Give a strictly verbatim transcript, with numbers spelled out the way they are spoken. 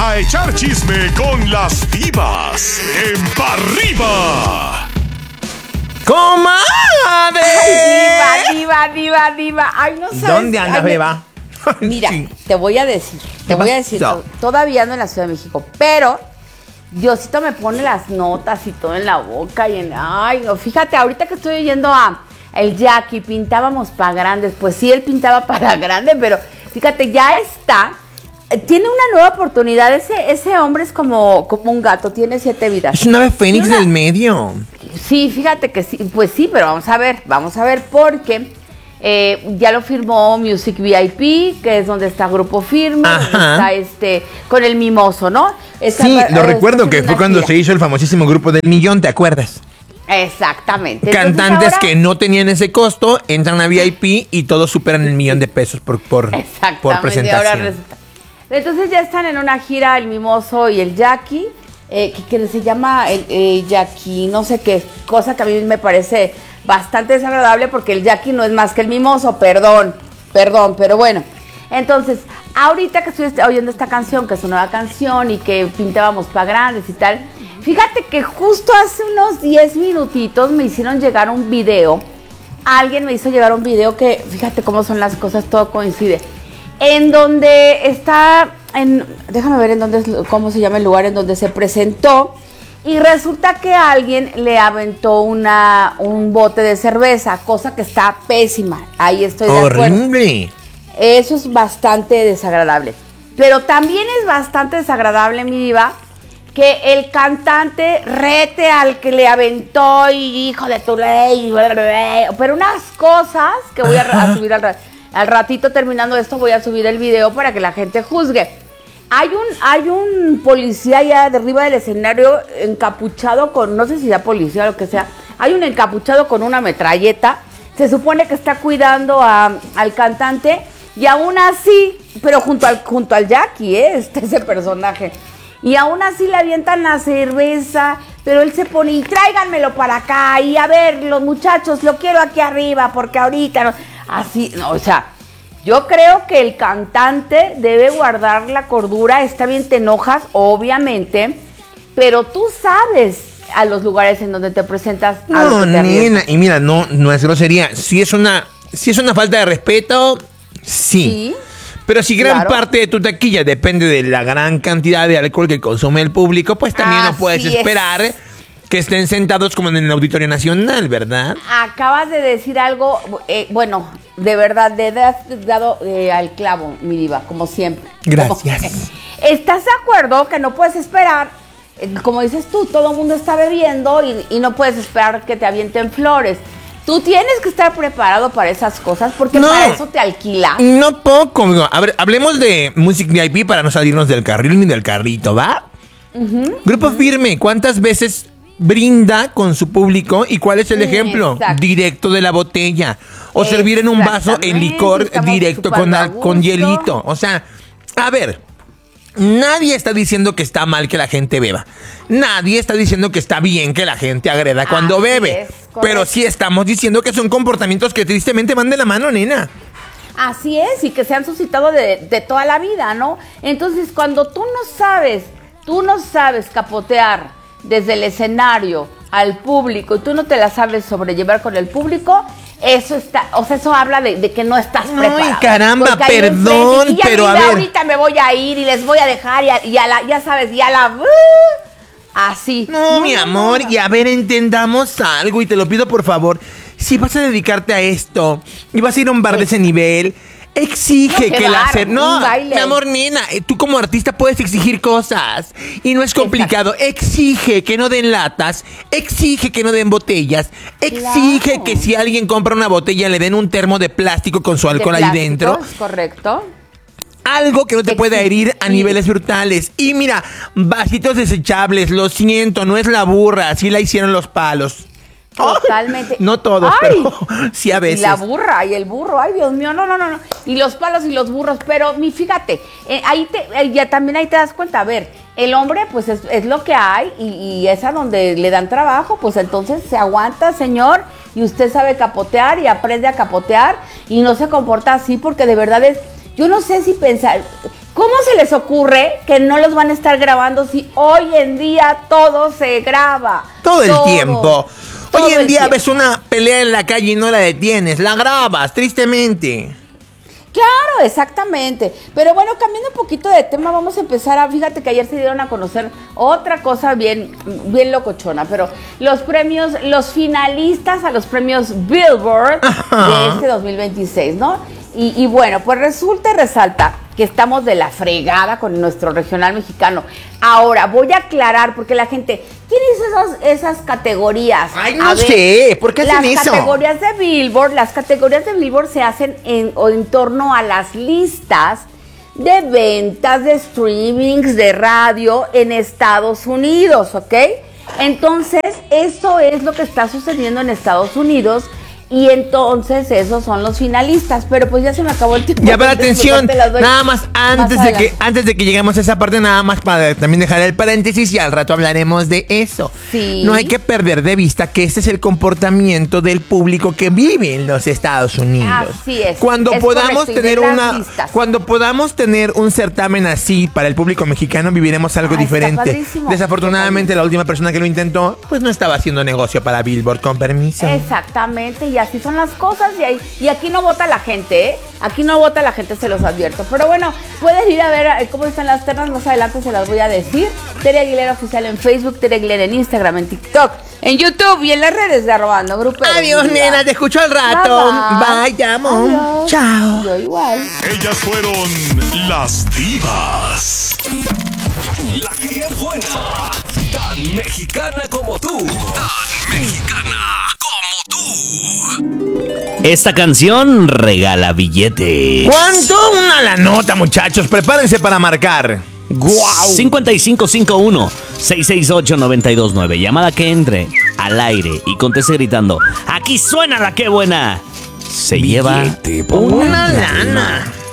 a echar chisme con las divas en Pa' Arriba. ¡Comadre! Ay, diva, diva, diva, diva. Ay, no sabes. ¿Dónde andas, Ay, beba? Mira, Sí. te voy a decir, te voy a decir, pasó? todavía no en la Ciudad de México, pero Diosito me pone las notas y todo en la boca y en, ay, no, fíjate, ahorita que estoy oyendo a el Jackie, pintábamos para grandes, pues sí, él pintaba para grande, pero fíjate, ya está, eh, tiene una nueva oportunidad, ese, ese hombre es como, como un gato, tiene siete vidas. Es una ave fénix Una- del medio. Sí, fíjate que sí, pues sí, pero vamos a ver, vamos a ver porque eh, ya lo firmó Music V I P, que es donde está Grupo Firme, donde Ajá. está este, con el Mimoso, ¿no? Está- Sí, lo está recuerdo que haciendo fue una cuando gira. se hizo el famosísimo grupo del millón, ¿te acuerdas? Exactamente. Entonces, Cantantes ahora- que no tenían ese costo, entran a V I P y todos superan el millón de pesos por, por, Exactamente, por ahora presentación. resulta. Entonces ya están en una gira el Mimoso y el Jackie, eh, que, que se llama el eh, Jackie, no sé qué, cosa que a mí me parece bastante desagradable porque el Jackie no es más que el Mimoso, perdón, perdón, pero bueno. Entonces, ahorita que estoy oyendo esta canción, que es una nueva canción y que pintábamos para grandes y tal, fíjate que justo hace unos diez minutitos me hicieron llegar un video. Alguien me hizo llegar un video que, fíjate cómo son las cosas, todo coincide. En donde está, en, déjame ver en dónde, es- cómo se llama el lugar en donde se presentó. Y resulta que alguien le aventó una, un bote de cerveza, cosa que está pésima. Ahí estoy de acuerdo. Horrible. Eso es bastante desagradable. Pero también es bastante desagradable, mi diva, que el cantante rete al que le aventó y hijo de tu ley, pero unas cosas que voy a, a subir al, ra- al ratito terminando esto, voy a subir el video para que la gente juzgue. Hay un, hay un policía allá de arriba del escenario encapuchado con, no sé si sea policía o lo que sea, hay un encapuchado con una metralleta, se supone que está cuidando a- al cantante y aún así, pero junto al, junto al Jackie, ¿eh? Este, ese personaje. Y aún así le avientan la cerveza, pero él se pone y tráiganmelo para acá. Y a ver, los muchachos, lo quiero aquí arriba porque ahorita no. Así, no, o sea, yo creo que el cantante debe guardar la cordura. Está bien, te enojas, obviamente, pero tú sabes a los lugares en donde te presentas. a lo No, que te arriesgas. nena. Y mira, no, no es grosería. Si es una, si es una falta de respeto, sí. Sí. Pero si gran Claro. parte de tu taquilla depende de la gran cantidad de alcohol que consume el público, pues también no Así puedes es. esperar que estén sentados como en el Auditorio Nacional, ¿verdad? Acabas de decir algo, eh, bueno, de verdad, de de- has dado eh, al clavo, mi diva, como siempre. Gracias. Como- ¿Estás de acuerdo que no puedes esperar, eh, como dices tú, todo el mundo está bebiendo y, y no puedes esperar que te avienten flores? Tú tienes que estar preparado para esas cosas porque No. para eso te alquila. No poco, amigo. A ver, hablemos de Music V I P para no salirnos del carril ni del carrito, ¿va? Grupo Firme, ¿cuántas veces brinda con su público y cuál es el ejemplo? Exacto. Directo de la botella. O servir en un vaso el licor Exactamente, directo estamos con, al- chupando a con gusto. hielito. O sea, a ver, nadie está diciendo que está mal que la gente beba. Nadie está diciendo que está bien que la gente agreda cuando Así bebe. es, correcto. Pero sí estamos diciendo que son comportamientos que tristemente van de la mano, nena. Así es, y que se han suscitado de, de toda la vida, ¿no? Entonces, cuando tú no sabes, tú no sabes capotear desde el escenario al público y tú no te la sabes sobrellevar con el público, eso está, o sea, eso habla de, de que no estás Ay, preparado. caramba, Porque ahí perdón, enfrente, y ya pero a mira, ver. ahorita me voy a ir y les voy a dejar y a, y a la, ya sabes, y a la... ¡uh! Así. No, mi amor, no. y a ver, entendamos algo y te lo pido por favor. Si vas a dedicarte a esto y vas a ir a un bar de ese nivel, exige No, qué que la bar, hacer. un No, baile. mi amor, nena, eh, tú como artista puedes exigir cosas y no es complicado. Exige que no den latas, exige que no den botellas, exige Claro. que si alguien compra una botella le den un termo de plástico con su De alcohol ahí plástico, dentro. es correcto. Algo que no te Que pueda sí, herir a sí. niveles brutales. Y mira, vasitos desechables, lo siento, no es la burra, así la hicieron los palos. Totalmente. No todos, Ay. pero sí a veces. Y la burra y el burro, ay Dios mío, no, no, no, no. Y los palos y los burros, pero mi, fíjate, eh, ahí te, eh, ya también ahí te das cuenta, a ver, el hombre pues es, es lo que hay y, y es a donde le dan trabajo, pues entonces se aguanta, señor, y usted sabe capotear y aprende a capotear y no se comporta así porque de verdad es, yo no sé si pensar, ¿Cómo se les ocurre que no los van a estar grabando si hoy en día todo se graba? Todo el tiempo. Todo Hoy en el día tiempo. ves una pelea en la calle y no la detienes, la grabas, tristemente. Claro, exactamente. Pero bueno, cambiando un poquito de tema, vamos a empezar a... Fíjate que ayer se dieron a conocer otra cosa bien, bien locochona, pero los premios, los finalistas a los premios Billboard Ajá. de este dos mil veintiséis, ¿no? Y, y bueno, pues resulta y resalta que estamos de la fregada con nuestro regional mexicano. Ahora, voy a aclarar, porque la gente, ¿quién hizo esas, esas categorías? Ay, A no ver, sé, ¿por qué hacen las eso? categorías de Billboard, las categorías de Billboard se hacen en, o en torno a las listas de ventas, de streamings, de radio en Estados Unidos, ¿ok? Entonces, eso es lo que está sucediendo en Estados Unidos. Y entonces esos son los finalistas, pero pues ya se me acabó el tiempo. Ya, pero Entonces, atención, pues, te las doy nada más antes más de que adelante. antes de que lleguemos a esa parte, nada más para también dejar el paréntesis y al rato hablaremos de eso. Sí. No hay que perder de vista que este es el comportamiento del público que vive en los Estados Unidos. Así es, Cuando es podamos correcto, y tener de las una listas. cuando podamos tener un certamen así para el público mexicano, viviremos algo Ah, está diferente. padrísimo. Desafortunadamente la última persona que lo intentó, pues no estaba haciendo negocio para Billboard, con permiso. Exactamente, y así son las cosas. Y, ahí, y aquí no vota la gente, ¿eh? Aquí no vota la gente, se los advierto. Pero bueno, pueden ir a ver eh, cómo están las ternas. Más adelante se las voy a decir. Tere Aguilera Oficial en Facebook, Tere Aguilera en Instagram, en TikTok, en YouTube y en las redes de Arrobando Grupero. Adiós, Mi vida. nena, te escucho al rato. Bye, bye. Bye, te amo. Adiós. Chao. Yo igual. Ellas fueron las divas. La que es buena, tan mexicana como tú, tan mexicana como tú. Esta canción regala billetes. ¿Cuánto? Una la nota, muchachos. Prepárense para marcar. ¡Guau! cinco cinco cinco uno, seis seis ocho, nueve dos nueve. Llamada que entre al aire y conteste gritando: ¡aquí suena la que buena! Se lleva Billete por Una la lana.